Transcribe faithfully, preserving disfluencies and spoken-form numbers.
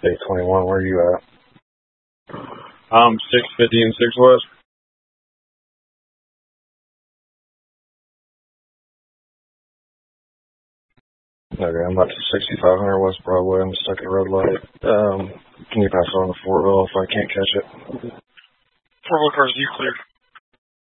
eight twenty-one. Where are you at? Um, six fifty and six West. Okay, I'm about to sixty-five hundred West Broadway. I'm stuck at red light. Um, can you pass on to Fortville if I can't catch it? Fortville cars, you clear.